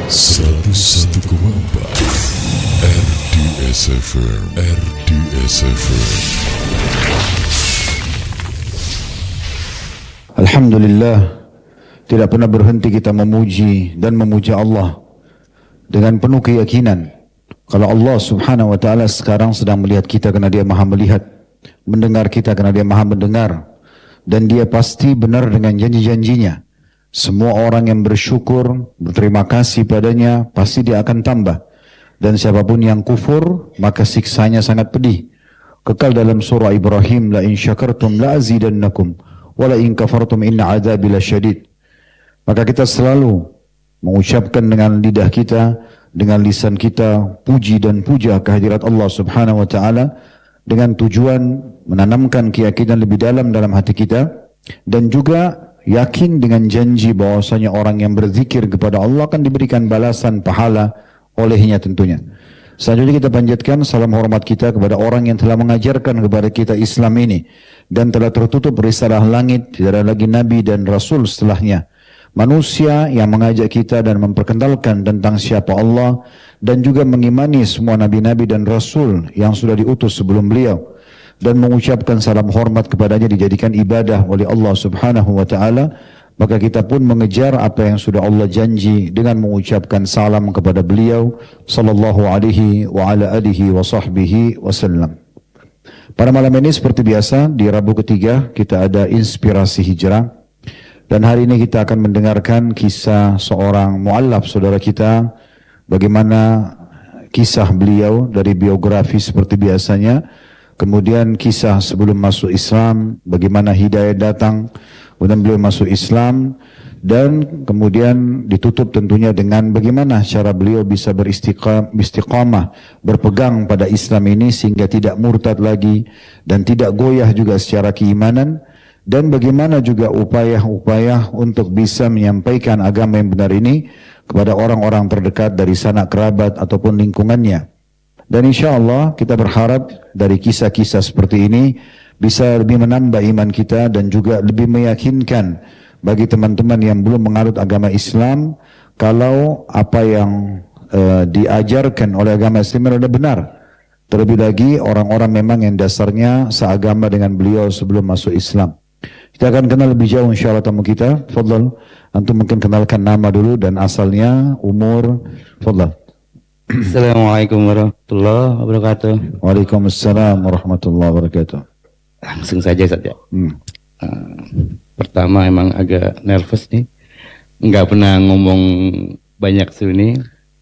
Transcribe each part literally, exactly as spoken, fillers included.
seratus satu koma empat R D S F M, R D S F M. Alhamdulillah, tidak pernah berhenti kita memuji dan memuja Allah dengan penuh keyakinan kalau Allah subhanahu wa ta'ala sekarang sedang melihat kita karena dia maha melihat, mendengar kita karena dia maha mendengar, dan dia pasti benar dengan janji-janjinya. Semua orang yang bersyukur, berterima kasih padanya, pasti dia akan tambah. Dan siapapun yang kufur, maka siksanya sangat pedih. Kekal dalam surah Ibrahim, la in syakartum la azidannakum wa la in kafartum inna adzabi lasyadid. Maka kita selalu mengucapkan dengan lidah kita, dengan lisan kita, puji dan puja kehadirat Allah subhanahu wa ta'ala, dengan tujuan menanamkan keyakinan lebih dalam dalam hati kita, dan juga yakin dengan janji bahwasanya orang yang berzikir kepada Allah akan diberikan balasan pahala olehnya tentunya. Selanjutnya kita panjatkan salam hormat kita kepada orang yang telah mengajarkan kepada kita Islam ini dan telah tertutup risalah langit, tidak ada lagi nabi dan rasul setelahnya. Manusia yang mengajak kita dan memperkenalkan tentang siapa Allah dan juga mengimani semua nabi-nabi dan rasul yang sudah diutus sebelum beliau, dan mengucapkan salam hormat kepadanya dijadikan ibadah oleh Allah subhanahu wa ta'ala. Maka kita pun mengejar apa yang sudah Allah janji dengan mengucapkan salam kepada beliau sallallahu alaihi wa ala alihi wa sahbihi wasallam. Pada malam ini seperti biasa di Rabu ketiga kita ada inspirasi hijrah, dan hari ini kita akan mendengarkan kisah seorang muallaf saudara kita, bagaimana kisah beliau dari biografi seperti biasanya. Kemudian kisah sebelum masuk Islam, bagaimana hidayah datang, kemudian beliau masuk Islam, dan kemudian ditutup tentunya dengan bagaimana cara beliau bisa beristiqamah, berpegang pada Islam ini sehingga tidak murtad lagi dan tidak goyah juga secara keimanan, dan bagaimana juga upaya-upaya untuk bisa menyampaikan agama yang benar ini kepada orang-orang terdekat dari sanak kerabat ataupun lingkungannya. Dan insya Allah kita berharap dari kisah-kisah seperti ini bisa lebih menambah iman kita dan juga lebih meyakinkan bagi teman-teman yang belum menganut agama Islam kalau apa yang uh, diajarkan oleh agama Islam adalah benar. Terlebih lagi orang-orang memang yang dasarnya seagama dengan beliau sebelum masuk Islam. Kita akan kenal lebih jauh insya Allah tamu kita. Fadlal, antum mungkin kenalkan nama dulu dan asalnya, umur. Fadlal. Assalamualaikum warahmatullahi wabarakatuh. Waalaikumsalam warahmatullahi wabarakatuh. Langsung saja saja. Hmm. Uh, pertama emang agak nervous nih, nggak pernah ngomong banyak sini.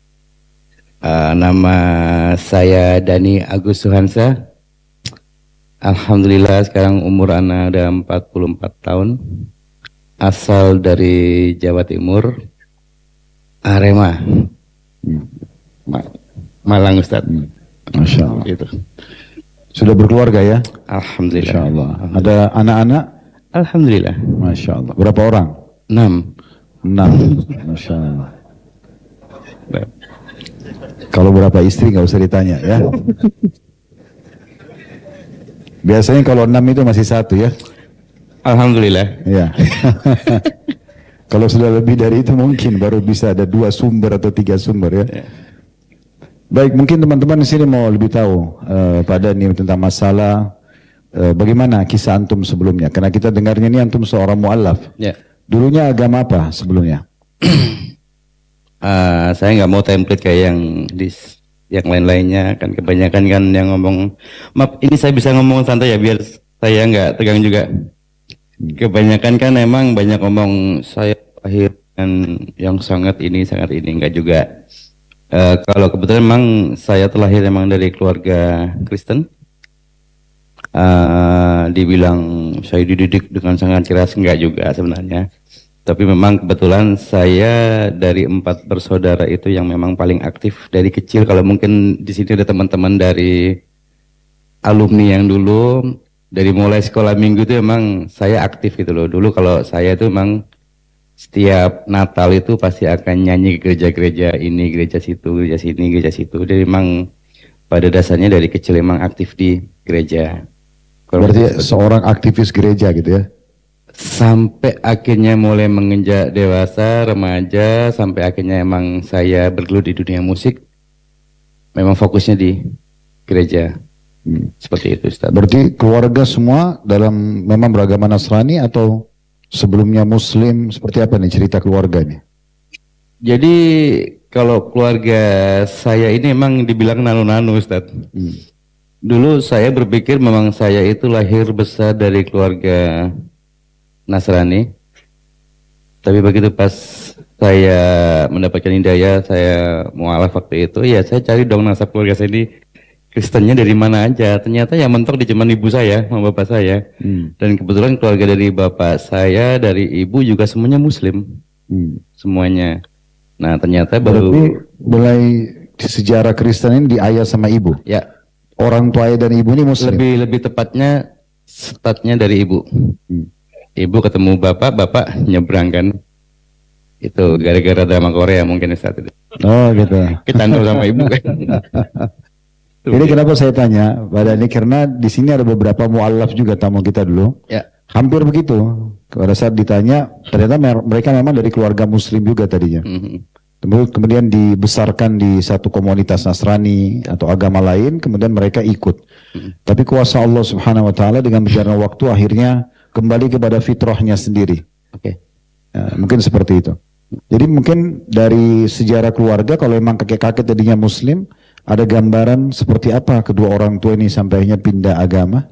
Uh, nama saya Dani Agus Suhansa. Alhamdulillah sekarang umur ana udah empat puluh empat tahun. Asal dari Jawa Timur, Arema. Hmm. Malang Ustaz. Hmm. Masya Allah. Gitu. Sudah berkeluarga ya? Alhamdulillah. Masya Allah. Ada anak-anak? Alhamdulillah. Masya Allah. Berapa orang? Enam. Enam. Masya Allah. Kalau berapa istri nggak usah ditanya ya. Biasanya kalau enam itu masih satu ya? Alhamdulillah. Ya. Kalau sudah lebih dari itu mungkin baru bisa ada dua sumber atau tiga sumber ya. Ya. Baik, mungkin teman-teman di sini mau lebih tahu uh, pada ini tentang masalah uh, bagaimana kisah antum sebelumnya. Karena kita dengarnya ini antum seorang muallaf. Ya. Dulunya agama apa sebelumnya? uh, saya nggak mau template kayak yang di yang lain-lainnya, kan kebanyakan kan yang ngomong. Maaf, ini saya bisa ngomong santai ya biar saya nggak tegang juga. Kebanyakan kan emang banyak ngomong saya lahir dengan yang sangat ini sangat ini, enggak juga. Uh, kalau kebetulan memang saya terlahir memang dari keluarga Kristen. Uh, dibilang saya dididik dengan sangat keras, enggak juga sebenarnya. Tapi memang kebetulan saya dari empat bersaudara itu yang memang paling aktif dari kecil. Kalau mungkin di sini ada teman-teman dari alumni yang dulu dari mulai sekolah minggu itu memang saya aktif gitu loh. Dulu kalau saya itu memang setiap Natal itu pasti akan nyanyi ke gereja-gereja ini, gereja situ, gereja sini, gereja situ. Jadi memang pada dasarnya dari kecil memang aktif di gereja. Kalau berarti seorang aktivis gereja gitu ya? Sampai akhirnya mulai menginjak dewasa, remaja, sampai akhirnya emang saya bergelut di dunia musik. Memang fokusnya di gereja. Hmm. Seperti itu, Ustaz. Berarti keluarga semua dalam memang beragama Nasrani atau sebelumnya Muslim? Seperti apa nih cerita keluarganya? Jadi kalau keluarga saya ini memang dibilang nano-nano, Ustaz. Hmm. Dulu saya berpikir memang saya itu lahir besar dari keluarga Nasrani. Tapi begitu pas saya mendapatkan hidayah, saya mualaf waktu itu, ya saya cari dong nasab keluarga saya ini Kristennya dari mana aja. Ternyata yang mentok di cuman ibu saya, sama bapak saya. Hmm. Dan kebetulan keluarga dari bapak saya, dari ibu juga semuanya Muslim. Hmm. Semuanya. Nah ternyata baru... Berarti mulai sejarah Kristen ini di ayah sama ibu? Ya. Orang tua ayah dan ibu ini Muslim? Lebih lebih tepatnya, startnya dari ibu. Hmm. Ibu ketemu bapak, bapak nyebrang kan. Itu gara-gara drama Korea mungkin saat itu. Oh gitu. Kecandu sama ibu kan. Ini kenapa saya tanya, Pak Dhani, karena di sini ada beberapa mu'allaf juga tamu kita dulu. Ya. Hampir begitu. Pada saat ditanya, ternyata mereka memang dari keluarga Muslim juga tadinya. Mm-hmm. Kemudian dibesarkan di satu komunitas Nasrani atau agama lain, kemudian mereka ikut. Mm-hmm. Tapi kuasa Allah Subhanahu Wa Taala dengan berjalannya waktu akhirnya kembali kepada fitrahnya sendiri. Oke. Okay. Ya, mungkin seperti itu. Jadi mungkin dari sejarah keluarga, kalau memang kakek-kakek tadinya Muslim, ada gambaran seperti apa kedua orang tua ini sampainya pindah agama?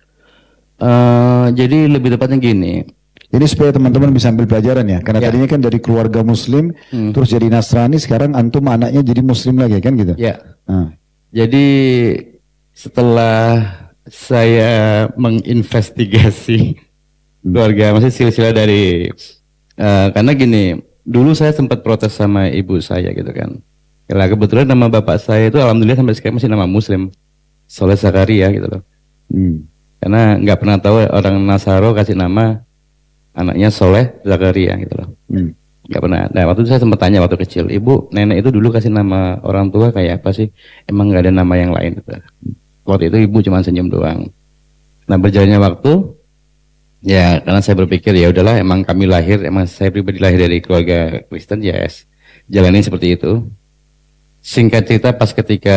Uh, jadi lebih tepatnya gini. Ini supaya teman-teman bisa ambil pelajaran ya. Karena ya. Tadinya kan dari keluarga Muslim, hmm. terus jadi Nasrani, sekarang antum anaknya jadi Muslim lagi kan gitu? Ya. Nah. Jadi setelah saya menginvestigasi keluarga, masih silsilah dari, uh, karena gini, dulu saya sempat protes sama ibu saya gitu kan. Ya kebetulan nama bapak saya itu alhamdulillah sampai sekarang masih nama Muslim, Soleh Zakaria gitu loh. Hmm. Karena nggak pernah tahu orang Nasaro kasih nama anaknya Soleh Zakaria gitu loh. Hmm. Nggak pernah. Nah waktu itu saya sempat tanya waktu kecil, ibu nenek itu dulu kasih nama orang tua kayak apa sih? Emang nggak ada nama yang lain? Gitu. Waktu itu ibu cuma senyum doang. Nah berjalannya waktu, ya karena saya berpikir ya udahlah emang kami lahir, emang saya pribadi lahir dari keluarga Kristen, ya yes, jalanin seperti itu. Singkat cerita pas ketika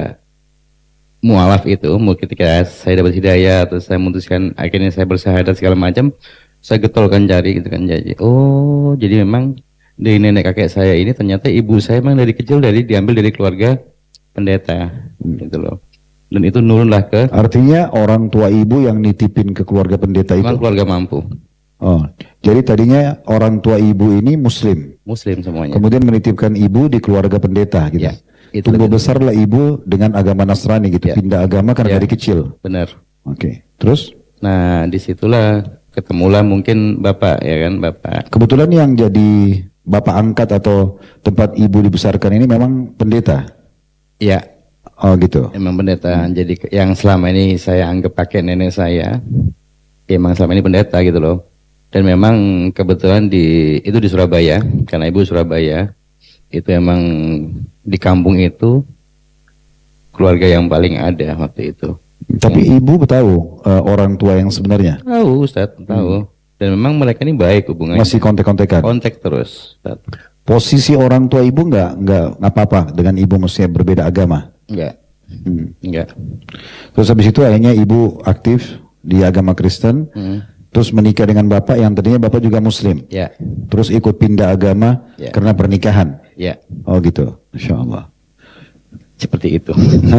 mualaf itu, ketika saya dapat hidayah atau saya memutuskan akhirnya saya bersyahadat segala macam, saya getolkan jari gitu kan, jadi oh jadi memang dari nenek kakek saya ini ternyata ibu saya memang dari kecil dari diambil dari keluarga pendeta gitu loh. Dan itu nurunlah ke, artinya orang tua ibu yang nitipin ke keluarga pendeta itu keluarga mampu. Oh, jadi tadinya orang tua ibu ini Muslim. Muslim semuanya. Kemudian menitipkan ibu di keluarga pendeta gitu. Ya, itu tumbuh besarlah ibu dengan agama Nasrani gitu, ya. Pindah agama karena ya. Dari kecil. Benar. Oke. Okay. Terus? Nah, disitulah ketemulah mungkin bapak ya kan, bapak. Kebetulan yang jadi bapak angkat atau tempat ibu dibesarkan ini memang pendeta. Iya. Oh gitu. Emang pendeta. Hmm. Jadi yang selama ini saya anggap pakai nenek saya, emang selama ini pendeta gitu loh. Dan memang kebetulan di itu di Surabaya, karena ibu Surabaya, itu emang di kampung itu keluarga yang paling ada waktu itu. Tapi yang, ibu tahu uh, orang tua yang sebenarnya? Tahu, Ustaz, tahu. Hmm. Dan memang mereka ini baik hubungannya. Masih kontak-kontakan? Kontak terus, Ustaz. Posisi orang tua ibu nggak nggak apa-apa dengan ibu mestinya berbeda agama? Enggak, hmm. enggak. Terus habis itu akhirnya ibu aktif di agama Kristen. Hmm. Terus menikah dengan bapak yang tadinya bapak juga Muslim. Ya. Terus ikut pindah agama ya. Karena pernikahan. Ya. Oh gitu. Masya Allah. Seperti itu.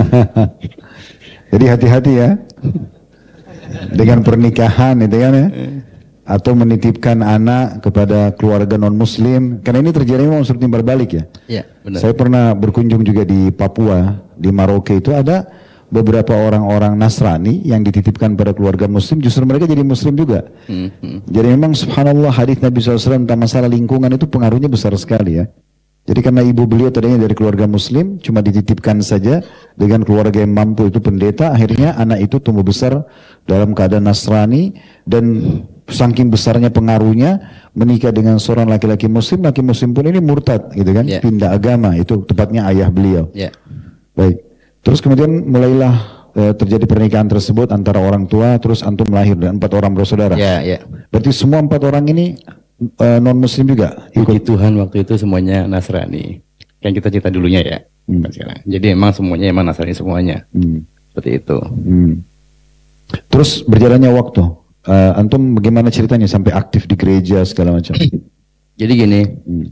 Jadi hati-hati ya. Dengan pernikahan itu kan ya. Atau menitipkan anak kepada keluarga non-Muslim. Karena ini terjadi memang seperti timbal balik ya. Ya, benar. Saya pernah berkunjung juga di Papua, di Merauke itu ada beberapa orang-orang Nasrani yang dititipkan pada keluarga Muslim, justru mereka jadi Muslim juga. Mm-hmm. Jadi memang subhanallah hadis Nabi shallallahu alaihi wasallam tentang masalah lingkungan itu pengaruhnya besar sekali ya. Jadi karena ibu beliau tadinya dari keluarga Muslim, cuma dititipkan saja dengan keluarga yang mampu itu pendeta, akhirnya anak itu tumbuh besar dalam keadaan Nasrani dan saking besarnya pengaruhnya menikah dengan seorang laki-laki Muslim, laki Muslim pun ini murtad gitu kan, yeah. Pindah agama, itu tepatnya ayah beliau. Yeah. Baik. Terus kemudian mulailah eh, terjadi pernikahan tersebut antara orang tua, terus antum lahir dan empat orang bersaudara. Ya, ya. Berarti semua empat orang ini eh, non Muslim juga? Puji Tuhan waktu itu semuanya Nasrani. Kan kita cerita dulunya ya. Hmm. Sekarang. Jadi emang semuanya emang Nasrani semuanya. Hmm. Seperti itu. Hmm. Terus berjalannya waktu, uh, antum bagaimana ceritanya sampai aktif di gereja segala macam? Jadi gini. Hmm.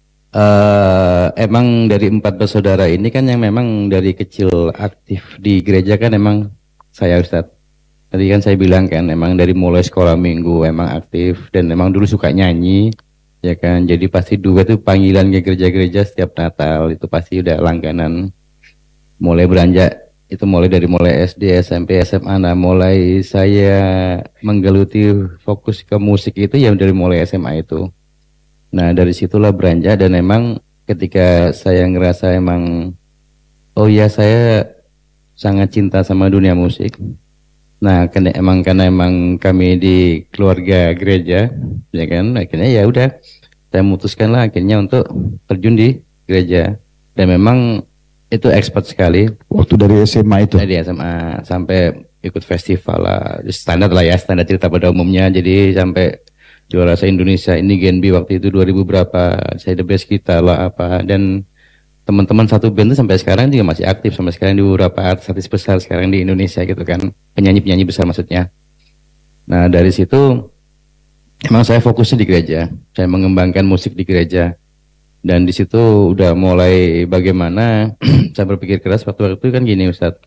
Uh, emang dari empat bersaudara ini kan yang memang dari kecil aktif di gereja kan emang saya Ustadz. Tadi kan saya bilang kan emang dari mulai sekolah minggu emang aktif dan emang dulu suka nyanyi ya kan. Jadi pasti duet itu panggilan ke gereja-gereja setiap Natal itu pasti udah langganan. Mulai beranjak itu mulai dari mulai S D, S M P, S M A. Nah mulai saya menggeluti fokus ke musik itu ya dari mulai S M A itu. Nah dari situlah beranjak dan emang ketika saya ngerasa emang oh ya saya sangat cinta sama dunia musik. Nah karena emang karena emang kami di keluarga gereja ya kan akhirnya ya udah saya memutuskan lah akhirnya untuk terjun di gereja dan memang itu expert sekali. Waktu dari S M A itu? Dari S M A sampai ikut festival lah standar lah ya standar cerita pada umumnya jadi sampai juara se-Indonesia ini Genbi waktu itu dua ribu berapa, saya the best kita lah apa dan teman-teman satu band itu sampai sekarang juga masih aktif sampai sekarang di beberapa artis besar sekarang di Indonesia gitu kan, penyanyi-penyanyi besar maksudnya. Nah dari situ emang saya fokusnya di gereja, saya mengembangkan musik di gereja dan di situ udah mulai bagaimana saya berpikir keras waktu itu kan gini Ustadz,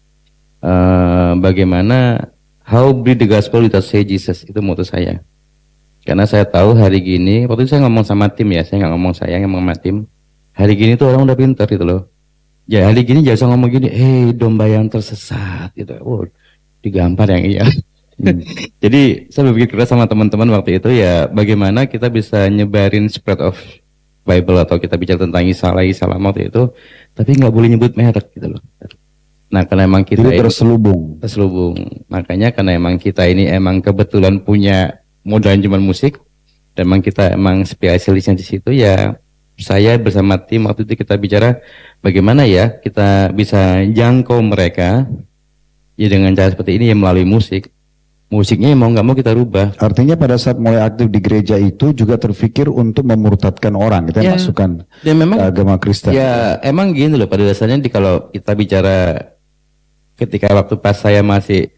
uh, bagaimana how bring the gospel without say Jesus itu moto saya. Karena saya tahu hari gini, waktu itu saya ngomong sama tim ya, saya nggak ngomong saya, ngomong sama tim. Hari gini tuh orang udah pintar gitu loh. Ya hari gini jangan usah ngomong gini, eh domba yang tersesat gitu. Oh, digampar yang iya. Hmm. Jadi saya berpikir keras sama teman-teman waktu itu ya, bagaimana kita bisa nyebarin spread of Bible atau kita bicara tentang Isalah, Isalah waktu itu, tapi nggak boleh nyebut merek gitu loh. Nah karena emang kita ini terselubung. Terselubung. Makanya karena emang kita ini emang kebetulan punya modalnya cuma musik dan emang kita emang spesialisnya di situ ya saya bersama tim waktu itu kita bicara bagaimana ya kita bisa jangkau mereka ya dengan cara seperti ini ya melalui musik musiknya mau nggak mau kita rubah. Artinya pada saat mulai aktif di gereja itu juga terfikir untuk memurtadkan orang kita ya, masukkan dan memang, agama Kristen ya emang gini loh pada dasarnya di, kalau kita bicara ketika waktu pas saya masih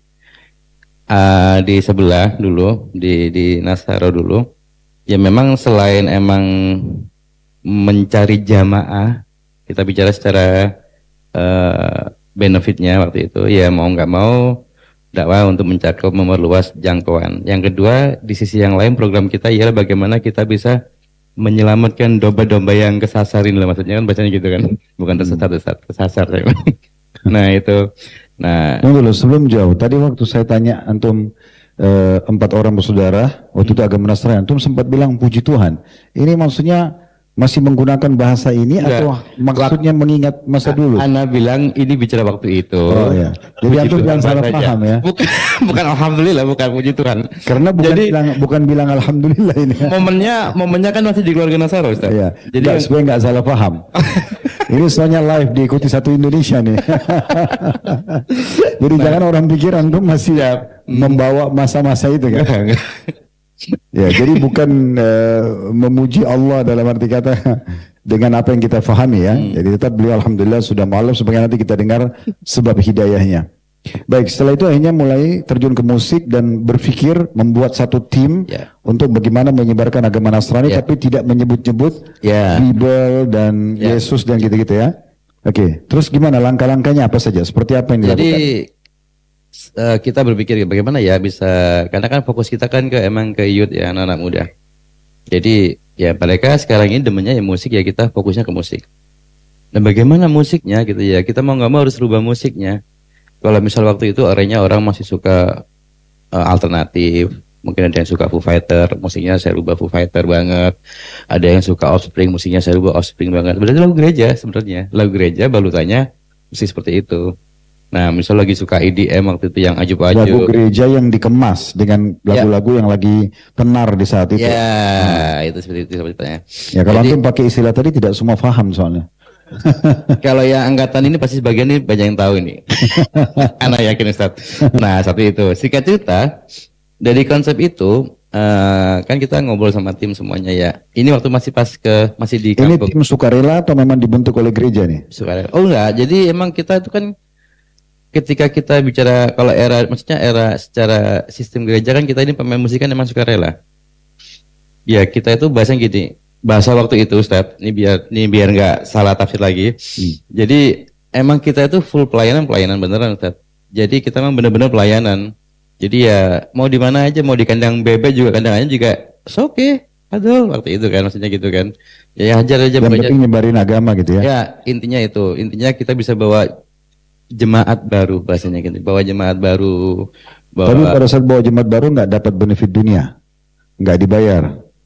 Uh, di sebelah dulu di di Nasaro dulu ya memang selain emang mencari jamaah kita bicara secara uh, benefitnya waktu itu ya mau nggak mau dakwah untuk mencakup memperluas jangkauan. Yang kedua di sisi yang lain program kita ialah bagaimana kita bisa menyelamatkan domba-domba yang kesasarin lah maksudnya kan bacanya gitu kan bukan tersesat tersesat kesasar. Nah itu. Nah, tunggu dulu sebelum jauh. Tadi waktu saya tanya antum eh, empat orang bersaudara, waktu itu agama Nasrani, antum sempat bilang puji Tuhan. Ini maksudnya masih menggunakan bahasa ini enggak, atau maksudnya mengingat masa dulu? Ana bilang ini bicara waktu itu. Oh ya. Jadi antum jangan salah paham ya. Bukan, bukan alhamdulillah, bukan puji Tuhan. Karena bukan Jadi, bilang bukan bilang alhamdulillah ini. Momennya momennya kan masih di keluarga Nasaro, Ustaz. Iya. Jadi nggak, supaya nggak salah paham. Ini soalnya live diikuti satu Indonesia nih. Jadi nah, jangan orang pikir antum masih ya, membawa masa-masa itu kan. Ya, jadi bukan uh, memuji Allah dalam arti kata dengan apa yang kita fahami ya. Hmm. Jadi tetap beliau alhamdulillah sudah malam supaya nanti kita dengar sebab hidayahnya. Baik, setelah itu akhirnya mulai terjun ke musik dan berpikir membuat satu tim yeah. untuk bagaimana menyebarkan agama Nasrani yeah. tapi tidak menyebut-nyebut yeah. Bible dan yeah. Yesus dan gitu-gitu ya. Oke, okay. Terus gimana langkah-langkahnya apa saja? Seperti apa yang dilakukan? Jadi uh, kita berpikir bagaimana ya bisa, karena kan fokus kita kan ke emang ke youth ya, anak-anak muda. Jadi ya mereka sekarang ini demennya ya musik ya, kita fokusnya ke musik. Dan bagaimana musiknya gitu ya, kita mau nggak mau harus rubah musiknya. Kalau misal waktu itu arenya orang masih suka uh, alternatif, mungkin ada yang suka Foo Fighter, musiknya saya rubah Foo Fighter banget. Ada yang suka Offspring, musiknya saya rubah Offspring banget. Berarti lagu gereja sebenarnya, lagu gereja balutannya musik seperti itu. Nah, misal lagi suka E D M waktu itu yang ajup-ajup. Lagu gereja yang dikemas dengan lagu-lagu ya. Yang lagi tenar di saat itu. Ya, hmm. itu seperti itu sebetulnya. Ya kalau antum pakai istilah tadi tidak semua paham soalnya. Kalau yang angkatan ini pasti sebagian ini banyak yang tahu ini. Anak yakin Ustaz. Nah, satu itu. Singkat cerita, dari konsep itu uh, kan kita ngobrol sama tim semuanya ya. Ini waktu masih pas ke masih di Ini kampung. tim sukarela atau memang dibentuk oleh gereja nih? Sukarela. Oh enggak, jadi emang kita itu kan ketika kita bicara kalau era maksudnya era secara sistem gereja kan kita ini pemain musik kan emang sukarela. Ya, kita itu bahasanya gini. Bahasa waktu itu Ustaz, ini biar ini biar nggak salah tafsir lagi. Hmm. Jadi emang kita itu full pelayanan pelayanan beneran Ustaz. Jadi kita memang bener-bener pelayanan. Jadi ya mau di mana aja, mau di kandang bebek juga kandangannya juga oke. Okay. Aduh waktu itu kan maksudnya gitu kan. Ya, ya hajar aja. Yang penting nyebarin agama gitu ya. Ya intinya itu, intinya kita bisa bawa jemaat baru bahasanya gitu, bawa jemaat baru. Bawa... Tapi pada saat bawa jemaat baru nggak dapat benefit dunia, nggak dibayar.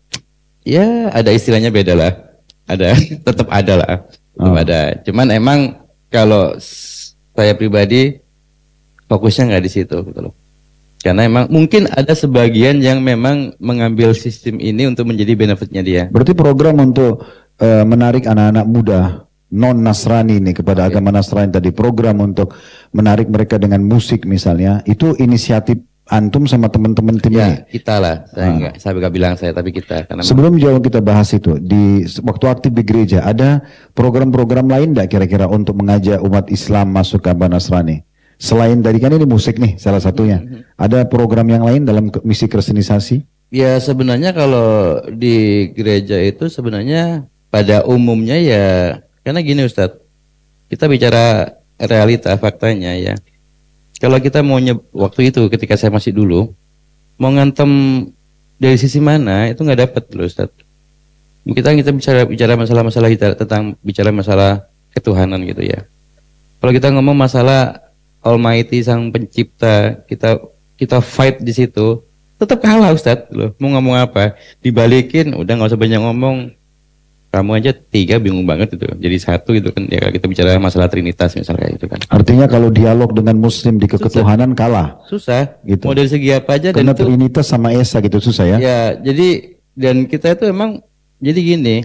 Ya ada istilahnya beda lah, ada tetap ada lah, tetap oh. ada. Cuman emang kalau saya pribadi fokusnya nggak di situ gitu loh. Karena emang mungkin ada sebagian yang memang mengambil sistem ini untuk menjadi benefitnya dia. Berarti program untuk uh, menarik anak-anak muda non Nasrani ini kepada okay. agama Nasrani tadi, program untuk menarik mereka dengan musik misalnya, itu inisiatif antum sama teman-teman timnya? Ya, kita lah. Saya enggak, saya enggak bilang saya, tapi kita. Karena sebelum jauh kita bahas itu, di waktu aktif di gereja, ada program-program lain enggak kira-kira untuk mengajak umat Islam masuk ke agama Nasrani? Selain tadi kan ini musik nih, salah satunya. Mm-hmm. Ada program yang lain dalam misi kristenisasi? Ya sebenarnya kalau di gereja itu sebenarnya pada umumnya ya, karena gini Ustadz, kita bicara realita, faktanya ya. Kalau kita mau nyeb, waktu itu ketika saya masih dulu mau ngantem dari sisi mana itu nggak dapat loh Ustaz. Kita kita bicara bicara masalah-masalah kita tentang bicara masalah ketuhanan gitu ya. Kalau kita ngomong masalah Almighty Sang Pencipta, kita kita fight di situ tetap kalah Ustaz loh. Mau ngomong apa? Dibalikin, udah nggak usah banyak ngomong. Kamu aja tiga bingung banget itu, jadi satu gitu kan ya. Kita bicara masalah Trinitas misalnya itu kan. Artinya kalau dialog dengan Muslim di keketuhanan susah. Kalah. Susah. Gitu. Mau dari segi apa aja. Karena dan itu, Trinitas sama Esa gitu susah ya. Ya jadi dan kita itu emang jadi gini.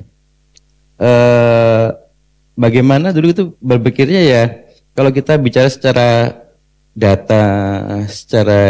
Eh, bagaimana dulu itu berpikirnya ya. Kalau kita bicara secara data, secara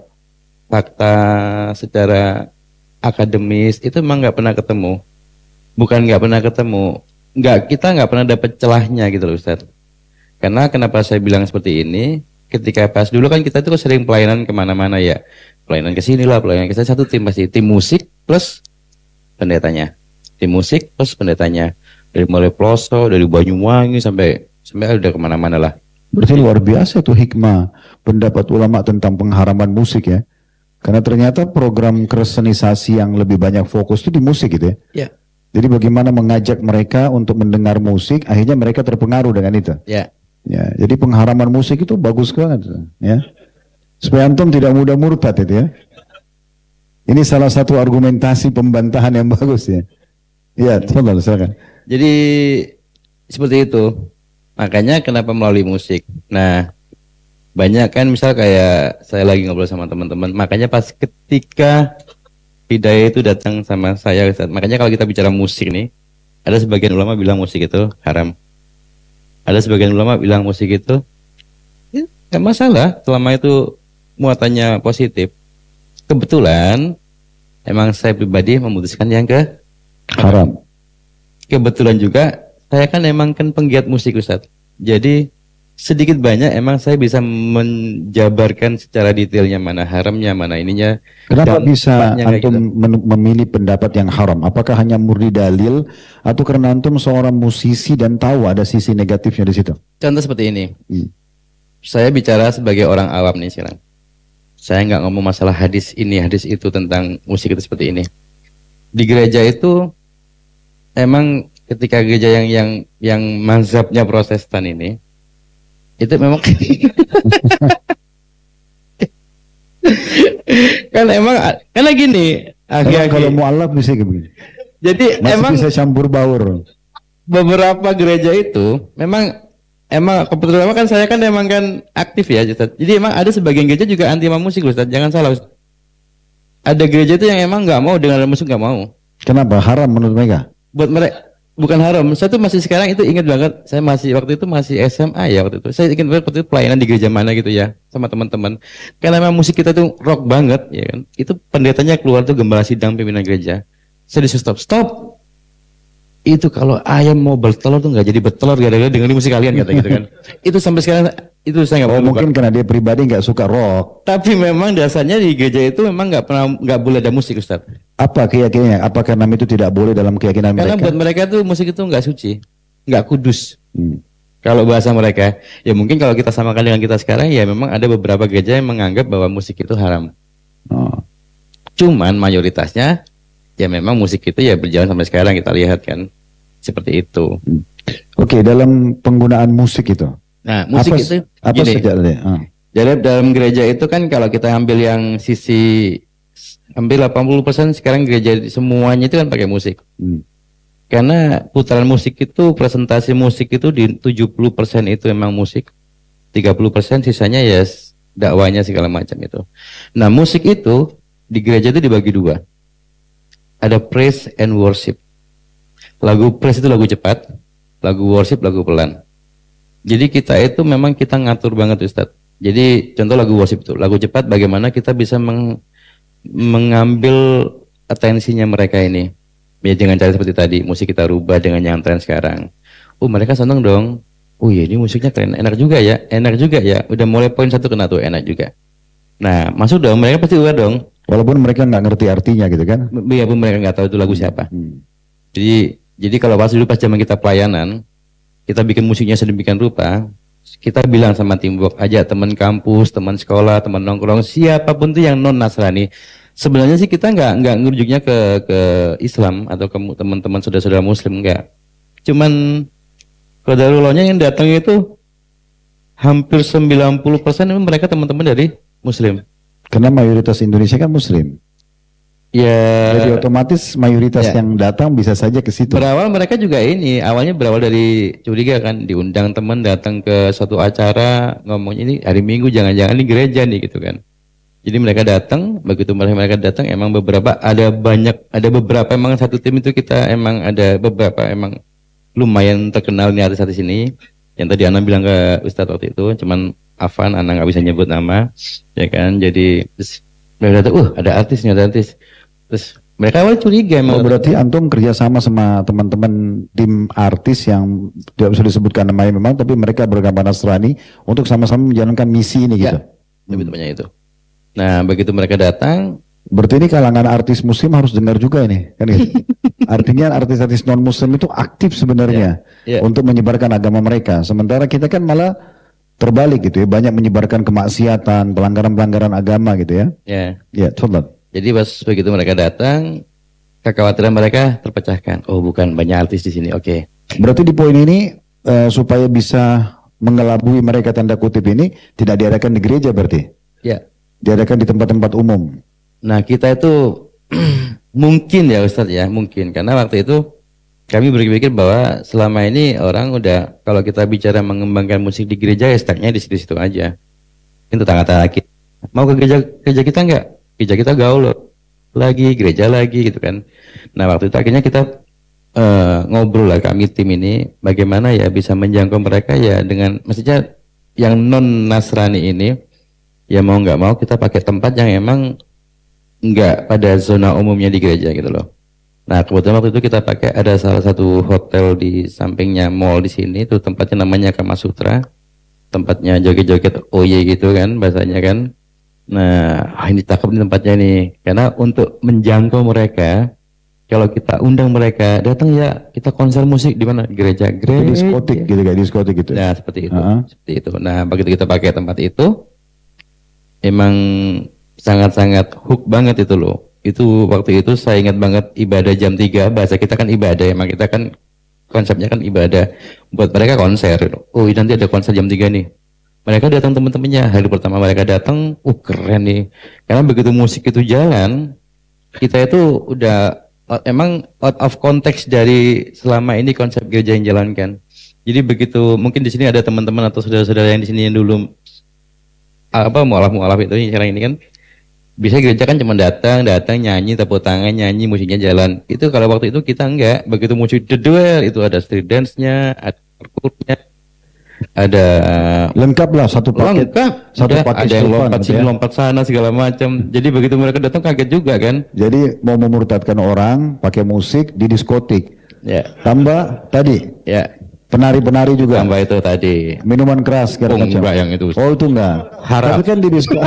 fakta, secara akademis itu emang nggak pernah ketemu. Bukan nggak pernah ketemu, nggak kita nggak pernah dapat celahnya gitu loh Ustaz. Karena kenapa saya bilang seperti ini? Ketika pas dulu kan kita tuh sering pelayanan kemana-mana ya, pelayanan ke sini lah, pelayanan ke satu tim pasti tim musik plus pendetanya, tim musik plus pendetanya dari mulai pelosok, dari Banyuwangi sampai sampai udah kemana-mana lah. Berarti luar biasa tuh hikmah pendapat ulama tentang pengharaman musik ya. Karena ternyata program kristenisasi yang lebih banyak fokus itu di musik gitu ya. Ya. Jadi bagaimana mengajak mereka untuk mendengar musik, akhirnya mereka terpengaruh dengan itu. Ya. Ya, jadi pengharaman musik itu bagus banget, ya. Supaya antum tidak mudah murtad itu ya. Ini salah satu argumentasi pembantahan yang bagus ya. Iya, silakan, silakan. Jadi seperti itu. Makanya kenapa melalui musik. Nah, banyak kan misal kayak saya lagi ngobrol sama teman-teman, makanya pas ketika Hidayah itu datang sama saya Ustaz. Makanya kalau kita bicara musik nih, ada sebagian ulama bilang musik itu haram. Ada sebagian ulama bilang musik itu ya, gak masalah selama itu muatannya positif. Kebetulan emang saya pribadi memutuskan yang ke haram. Kebetulan juga saya kan emang kan penggiat musik Ustaz. Jadi sedikit banyak emang saya bisa menjabarkan secara detailnya mana haramnya, mana ininya. Kenapa bisa antum gitu. memilih pendapat yang haram? Apakah hanya murni dalil atau karena antum seorang musisi dan tahu ada sisi negatifnya di situ? Contoh seperti ini. Hmm. Saya bicara sebagai orang awam nih sekarang. Saya nggak ngomong masalah hadis ini, hadis itu tentang musik itu seperti ini. Di gereja itu emang ketika gereja yang yang yang mazhabnya Protestan ini itu memang kan emang karena gini akhirnya kalau mualaf bisa begini. Jadi masih emang bisa campur baur. Beberapa gereja itu memang emang kebetulan kan saya kan emang kan aktif ya Ustaz. Jadi emang ada sebagian gereja juga anti musik Ustaz. Jangan salah Ustaz. Ada gereja itu yang emang nggak mau dengar musik, nggak mau. Kenapa? Haram menurut mereka? Buat mereka bukan haram. Saya tuh masih sekarang itu ingat banget. Saya masih waktu itu masih S M A ya waktu itu. Saya ingat banget waktu itu pelayanan di gereja mana gitu ya sama teman-teman. Karena memang musik kita tuh rock banget ya kan. Itu pendetanya keluar tuh gembala sidang pimpinan gereja. Saya disuruh stop, stop. Itu kalau ayam mau bertelur tuh nggak jadi bertelur gara-gara dengerin musik kalian kata gitu kan. Itu sampai sekarang itu saya nggak Oh, pernah mungkin lupa. karena dia pribadi nggak suka rock. Tapi memang dasarnya di gereja itu memang nggak pernah nggak boleh ada musik Ustaz. Apa keyakinannya? Apa karena itu tidak boleh dalam keyakinan Karena mereka? buat mereka tuh musik itu nggak suci, nggak kudus. Hmm. Kalau bahasa mereka, ya mungkin kalau kita samakan dengan kita sekarang, ya memang ada beberapa gereja yang menganggap bahwa musik itu haram. Oh. Cuman mayoritasnya, ya memang musik itu ya berjalan sampai sekarang kita lihat kan, seperti itu. Hmm. Oke, dalam penggunaan musik itu. Nah, musik apa, itu apa gini. saja tadi? Ah. Jadi dalam gereja itu kan kalau kita ambil yang sisi hampir delapan puluh persen sekarang gereja semuanya itu kan pakai musik. Hmm. Karena putaran musik itu, presentasi musik itu di tujuh puluh persen itu memang musik. tiga puluh persen sisanya ya dakwanya segala macam itu. Nah, musik itu di gereja itu dibagi dua. Ada praise and worship. Lagu praise itu lagu cepat, lagu worship lagu pelan. Jadi kita itu memang kita ngatur banget Ustadz. Jadi contoh lagu worship itu, lagu cepat bagaimana kita bisa meng, mengambil atensinya mereka ini. Ya dengan cara seperti tadi, musik kita rubah dengan yang tren sekarang. Oh mereka seneng dong. Oh iya ini musiknya keren, enak juga ya, enak juga ya. Udah mulai poin satu kena tuh, enak juga. Nah masuk dong, mereka pasti aware dong. Walaupun mereka nggak ngerti artinya gitu kan? Biarpun mereka nggak tahu itu lagu siapa. Hmm. Jadi jadi kalau pas dulu pas zaman kita pelayanan, kita bikin musiknya sedemikian rupa, kita bilang sama timbuk, ajak teman kampus, teman sekolah, teman nongkrong, siapapun tuh yang non Nasrani. Sebenarnya sih kita nggak nggak ngurujuknya ke ke Islam atau ke teman-teman saudara-saudara Muslim nggak. Cuman kodarulahnya yang datang itu hampir sembilan puluh persen mereka teman-teman dari Muslim. Karena mayoritas Indonesia kan Muslim. Ya. Jadi otomatis mayoritas ya. yang datang bisa saja ke situ. Berawal mereka juga ini, awalnya berawal dari curiga kan, diundang teman datang ke suatu acara, ngomong ini hari Minggu jangan-jangan ini gereja nih gitu kan. Jadi mereka datang, begitu mereka mereka datang emang beberapa ada banyak, ada beberapa emang satu tim itu kita emang ada beberapa emang lumayan terkenal nih artis-artis ini. Yang tadi Ana bilang ke Ustadz waktu itu, cuman Afan, Ana nggak bisa nyebut nama, ya kan. Jadi terus mereka datang, uh ada artis nih, ada artis. Terus mereka awal curiga emang. Oh, berarti antum kerjasama sama teman-teman tim artis yang tidak bisa disebutkan namanya memang, tapi mereka beragama Nasrani untuk sama-sama menjalankan misi ini gitu. Ya, lebih tepatnya itu. Nah begitu mereka datang, berarti ini kalangan artis muslim harus dengar juga ini, kan gitu. Artinya artis-artis non muslim itu aktif sebenarnya ya, ya. untuk menyebarkan agama mereka. Sementara kita kan malah terbalik gitu ya, banyak menyebarkan kemaksiatan, pelanggaran-pelanggaran agama gitu ya. Ya. Ya, coba. Jadi pas begitu mereka datang, kekhawatiran mereka terpecahkan. Oh bukan banyak artis di sini, oke. Okay. Berarti di poin ini uh, supaya bisa mengelabui mereka tanda kutip ini tidak diadakan di gereja berarti? Ya. Diadakan di tempat-tempat umum. Nah kita itu mungkin ya Ustadz ya, mungkin. Karena waktu itu kami berpikir bahwa selama ini orang udah, kalau kita bicara mengembangkan musik di gereja ya stucknya di situ-situ aja. Itu tengah-tengah kita. Mau ke gereja, gereja kita enggak? Gereja kita gaul loh. Lagi, gereja lagi gitu kan. Nah waktu itu akhirnya kita uh, ngobrol lah kami tim ini. Bagaimana ya bisa menjangkau mereka ya dengan, maksudnya yang non Nasrani ini. Ya mau nggak mau kita pakai tempat yang emang nggak pada zona umumnya di gereja gitu loh. Nah kebetulan waktu itu kita pakai ada salah satu hotel di sampingnya mall di sini, itu tempatnya namanya Kama Sutra, tempatnya joget-joget O Y gitu kan bahasanya kan. Nah ini cakep nih tempatnya nih, karena untuk menjangkau mereka, kalau kita undang mereka datang ya kita konser musik di mana, gereja, gereja. Diskotik gitu kayak diskotik gitu. Nah seperti itu, uh-huh. seperti itu. Nah begitu kita pakai tempat itu. Emang sangat-sangat hook banget itu loh. Itu waktu itu saya ingat banget ibadah jam tiga, bahasa kita kan ibadah, emang kita kan konsepnya kan ibadah. Buat mereka konser. Oh nanti ada konser jam tiga nih. Mereka datang teman-temannya, hari pertama mereka datang, uh keren nih. Karena begitu musik itu jalan, kita itu udah emang out of context dari selama ini konsep gereja yang jalankan. Jadi begitu, mungkin di sini ada teman-teman atau saudara-saudara yang di sini yang dulu apa mualaf-mualaf itu sekarang ini kan Bisa gereja kan cuma datang, datang nyanyi, tepuk tangan, nyanyi, musiknya jalan. Itu kalau waktu itu kita enggak. Begitu musik The Duel, itu ada street dance-nya, ada parkour-nya, ada lengkap lah satu paket. lengkap. Satu Udah, paket ada yang Sultan, lompat gitu sini, ya. lompat sana segala macam. Jadi begitu mereka datang kaget juga kan? Jadi mau memurtadkan orang pakai musik di diskotik. Ya, Tambah tadi ya. penari-penari juga. Tambah itu tadi. Minuman keras segala Oh, macam. enggak yang itu. Oh itu enggak. Haram. Tapi kan di disko.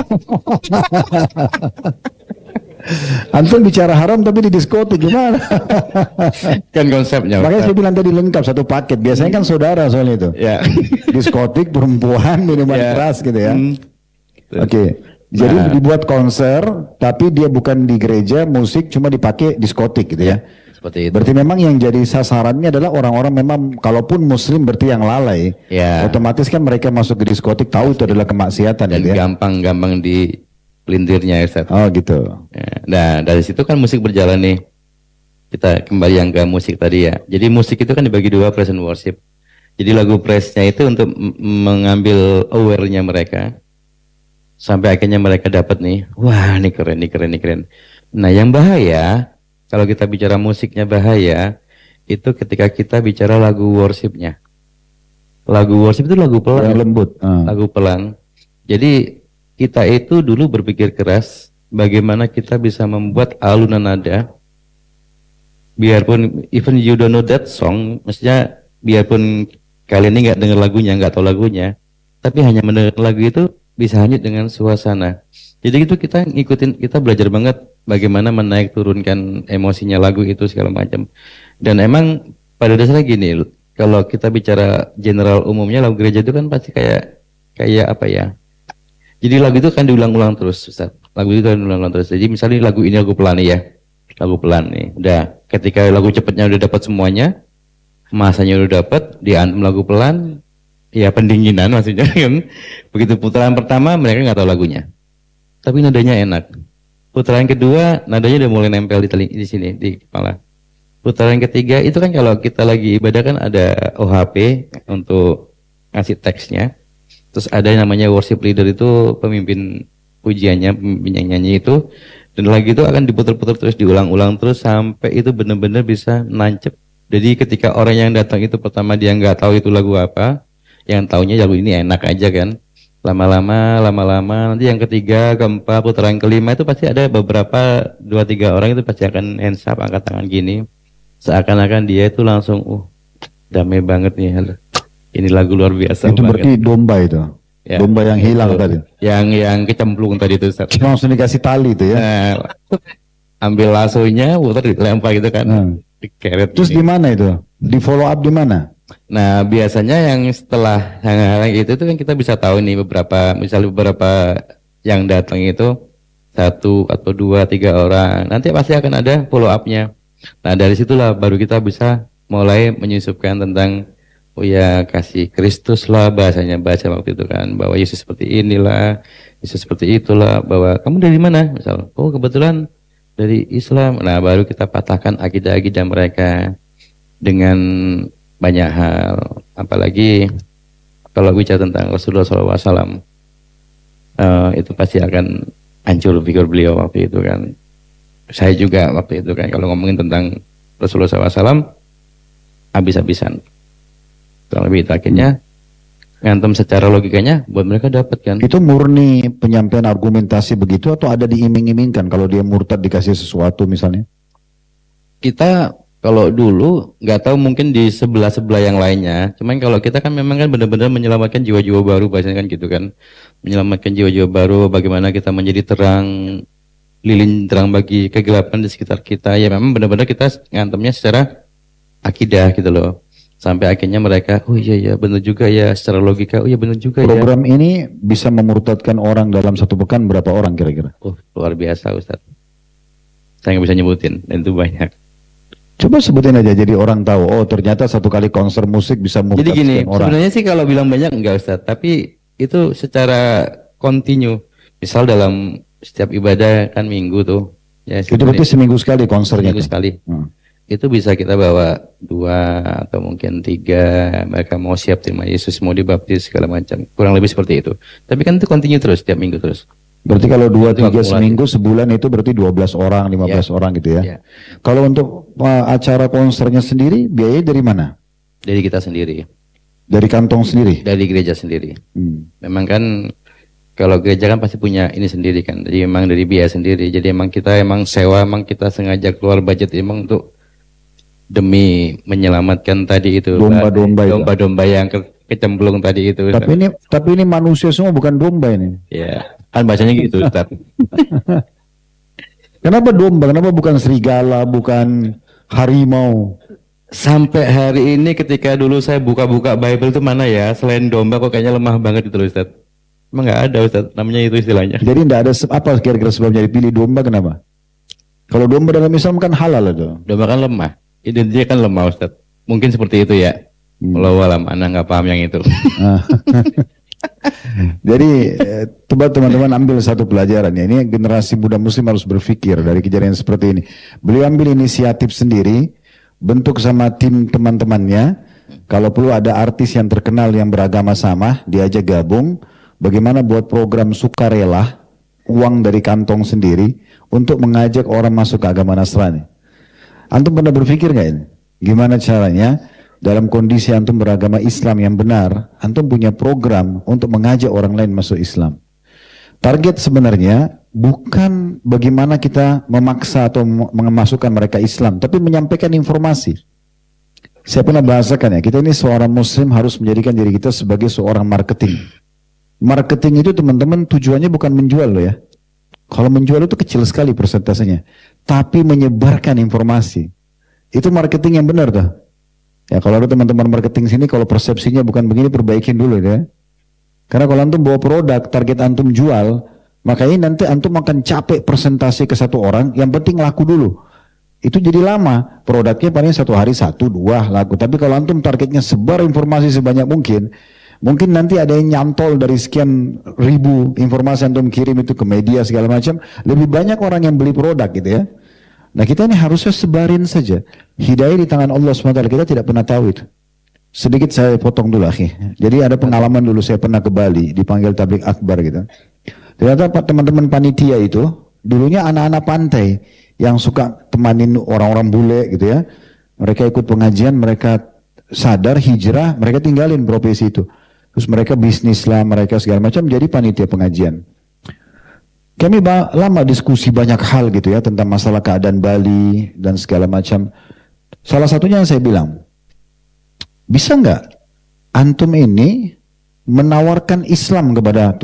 Antum bicara haram tapi di diskotik gimana? Kan konsepnya. Makanya saya bilang tadi lengkap satu paket. Biasanya kan saudara soal itu. Ya. Diskotik, perempuan, minuman Ya. keras gitu ya. Hmm. Oke. Jadi Nah. dibuat konser tapi dia bukan di gereja, musik cuma dipakai diskotik gitu ya. Seperti itu. Berarti memang yang jadi sasarannya adalah orang-orang memang kalaupun muslim berarti yang lalai. Ya. Otomatis kan mereka masuk ke diskotik tahu itu adalah kemaksiatan Dan gitu ya. gampang-gampang di pelintirnya Ustaz. Oh gitu. Ya, nah dari situ kan musik berjalan nih. Kita kembali yang ke musik tadi ya. Jadi musik itu kan dibagi dua, praise and worship. Jadi lagu praise-nya itu untuk m- mengambil aware-nya mereka. Sampai akhirnya mereka dapat nih, wah ini keren, ini keren, ini keren. Nah yang bahaya, kalau kita bicara musiknya bahaya, itu ketika kita bicara lagu worship-nya. Lagu worship itu lagu pelan. Yang lembut. Ah. Lagu pelan. Jadi kita itu dulu berpikir keras bagaimana kita bisa membuat alunan nada biarpun even you don't know that song, maksudnya biarpun kalian ini nggak dengar lagunya, nggak tahu lagunya, tapi hanya mendengar lagu itu bisa hanyut dengan suasana. Jadi itu kita ngikutin, kita belajar banget bagaimana menaik turunkan emosinya lagu itu segala macam. Dan emang pada dasarnya gini, kalau kita bicara general umumnya lagu gereja itu kan pasti kayak kayak apa ya? Jadi lagu itu kan diulang-ulang terus, Ustaz. Lagu itu kan diulang-ulang terus. Jadi misalnya lagu ini lagu pelan nih ya. Lagu pelan nih. Udah, ketika lagu cepatnya udah dapat semuanya, masanya udah dapat, diantem lagu pelan, ya pendinginan maksudnya kan. Begitu putaran pertama mereka nggak tahu lagunya. Tapi nadanya enak. Putaran kedua, nadanya udah mulai nempel di teling- di sini di kepala. Putaran ketiga itu kan kalau kita lagi ibadah kan ada O H P untuk ngasih teksnya. Terus ada yang namanya worship leader, itu pemimpin pujiannya, pemimpin yang nyanyi itu. Dan lagi itu akan diputar-putar terus, diulang-ulang terus sampai itu benar-benar bisa nancep. Jadi ketika orang yang datang itu pertama dia nggak tahu itu lagu apa, yang taunya lagu ini enak aja kan. Lama-lama, lama-lama, nanti yang ketiga, keempat, putaran kelima itu pasti ada beberapa, dua tiga orang itu pasti akan hands up, angkat tangan gini. Seakan-akan dia itu langsung, uh, damai banget nih. Ini lagu luar biasa. Itu banget. berarti domba itu. Ya. Domba yang hilang Itu. tadi. Yang yang kecemplung tadi itu Ustaz. Langsung dikasih tali itu ya. Nah, ambil lasonya, putar dilempar gitu kan. Hmm. Dikeret. Terus gini. di mana itu? Di follow up di mana? Nah, biasanya yang setelah hal-hal itu itu kan kita bisa tahu nih beberapa, misalnya beberapa yang datang itu satu atau dua, tiga orang. Nanti pasti akan ada follow up-nya. Nah, dari situlah baru kita bisa mulai menyusupkan tentang oh ya kasih Kristus lah bahasanya, bahasa waktu itu kan, bahwa Yesus seperti inilah, Yesus seperti itulah, bahwa kamu dari mana? Misal, oh kebetulan dari Islam. Nah, baru kita patahkan akidah-akidah mereka dengan banyak hal, apalagi kalau bicara tentang Rasulullah shallallahu alaihi wasallam, uh, itu pasti akan hancur pikir beliau waktu itu kan. Saya juga waktu itu kan, kalau ngomongin tentang Rasulullah shallallahu alaihi wasallam, habis-habisan. Kalau lebih itu akhirnya ngantem secara logikanya buat mereka dapat kan. Itu murni penyampaian argumentasi begitu atau ada diiming-imingkan kalau dia murtad dikasih sesuatu misalnya? Kita kalau dulu nggak tahu mungkin di sebelah-sebelah yang lainnya. Cuman kalau kita kan memang kan benar-benar menyelamatkan jiwa-jiwa baru, bahasanya kan gitu kan. Menyelamatkan jiwa-jiwa baru, bagaimana kita menjadi terang, lilin terang bagi kegelapan di sekitar kita. Ya memang benar-benar kita ngantemnya secara akidah gitu loh. Sampai akhirnya mereka, oh iya iya benar juga ya, secara logika, oh iya benar juga ya. Program ini bisa memurtadkan orang dalam satu pekan berapa orang kira-kira? Oh luar biasa Ustaz. Saya nggak bisa nyebutin, dan itu banyak. Coba sebutin aja jadi orang tahu, oh ternyata satu kali konser musik bisa Jadi murtad gini, sekian orang. sebenarnya sih kalau bilang banyak enggak Ustaz, tapi itu secara kontinu. Misal dalam setiap ibadah kan minggu tuh. Ya, Itu berarti seminggu sekali konsernya seminggu tuh? sekali. Hmm. Itu bisa kita bawa dua atau mungkin tiga, mereka mau siap terima Yesus, mau dibaptis segala macam. Kurang lebih seperti itu. Tapi kan itu kontinu terus, setiap minggu terus. Berarti kalau dua Itu tiga akumulasi. seminggu sebulan itu berarti dua belas orang, lima belas Ya. orang gitu ya. Ya. Kalau untuk uh, acara konsernya sendiri biayanya dari mana? Dari kita sendiri, Dari kantong sendiri. dari gereja sendiri. Hmm. Memang kan kalau gereja kan pasti punya ini sendiri kan. Jadi memang dari biaya sendiri. Jadi emang kita emang sewa, emang kita sengaja keluar budget emang untuk demi menyelamatkan tadi itu. Domba-domba itu. Domba-domba yang ke- kecemplung tadi itu. Tapi ini tapi ini manusia semua bukan domba ini. Ya, kan bacanya gitu, Ustaz. Kenapa domba? Kenapa bukan serigala, bukan harimau? Sampai hari ini ketika dulu saya buka-buka Bible itu mana ya, selain domba kok kayaknya lemah banget itu loh, Ustaz. Emang nggak ada, Ustaz, namanya itu istilahnya. Jadi tidak ada se- apa kira-kira sebabnya dipilih domba kenapa? Kalau domba dalam Islam kan halal itu. Domba kan lemah, identiknya kan lemah, Ustaz. Mungkin seperti itu ya. Hmm. Walau alam, anak nggak paham yang itu. Ah. Jadi eh, coba teman-teman ambil satu pelajaran ya. Ini generasi muda muslim harus berpikir dari kejadian seperti ini. Beliau ambil inisiatif sendiri, bentuk sama tim teman-temannya. Kalau perlu ada artis yang terkenal yang beragama sama, diajak gabung. Bagaimana buat program sukarela, uang dari kantong sendiri untuk mengajak orang masuk ke agama Nasrani. Antum pernah berpikir nggak ini? Gimana caranya? Dalam kondisi antum beragama Islam yang benar, antum punya program untuk mengajak orang lain masuk Islam. Target sebenarnya bukan bagaimana kita memaksa atau memasukkan mereka Islam, tapi menyampaikan informasi. Saya pernah bahasakan ya, kita ini seorang muslim harus menjadikan diri kita sebagai seorang marketing. Marketing itu teman-teman tujuannya bukan menjual loh ya. Kalau menjual itu kecil sekali persentasenya, tapi menyebarkan informasi. Itu marketing yang benar tuh. Ya kalau ada teman-teman marketing sini, kalau persepsinya bukan begini, perbaikin dulu ya. Karena kalau antum bawa produk, target antum jual, makanya nanti antum akan capek presentasi ke satu orang, yang penting laku dulu. Itu jadi lama, produknya paling satu hari satu, dua laku. Tapi kalau antum targetnya sebar informasi sebanyak mungkin, mungkin nanti ada yang nyantol dari sekian ribu informasi antum kirim itu ke media segala macam, lebih banyak orang yang beli produk gitu ya. Nah kita ini harusnya sebarin saja. Hidayah di tangan Allah subhanahu wa taala, kita tidak pernah tahu itu. Sedikit saya potong dulu akhi. Jadi ada pengalaman dulu, saya pernah ke Bali, dipanggil tablik akbar gitu. Ternyata teman-teman panitia itu, dulunya anak-anak pantai yang suka temanin orang-orang bule gitu ya. Mereka ikut pengajian, mereka sadar hijrah, mereka tinggalin profesi itu. Terus mereka bisnis lah, mereka segala macam jadi panitia pengajian. Kami lama diskusi banyak hal gitu ya tentang masalah keadaan Bali dan segala macam. Salah satunya yang saya bilang, bisa nggak antum ini menawarkan Islam kepada